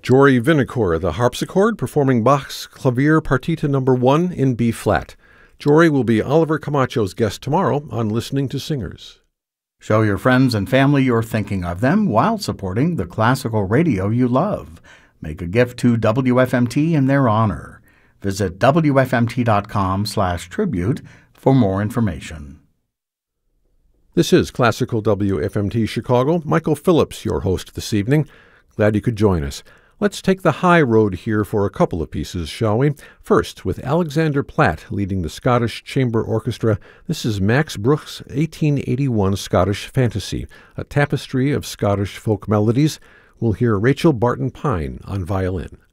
Jory Vinokur, the harpsichord, performing Bach's Clavier Partita No. 1 in B-flat. Jory will be Oliver Camacho's guest tomorrow on Listening to Singers. Show your friends and family you're thinking of them while supporting the classical radio you love. Make a gift to WFMT in their honor. Visit WFMT.com/tribute for more information. This is Classical WFMT Chicago. Michael Phillips, your host this evening. Glad you could join us. Let's take the high road here for a couple of pieces, shall we? First, with Alexander Platt leading the Scottish Chamber Orchestra, this is Max Bruch's 1881 Scottish Fantasy, a tapestry of Scottish folk melodies. We'll hear Rachel Barton Pine on violin.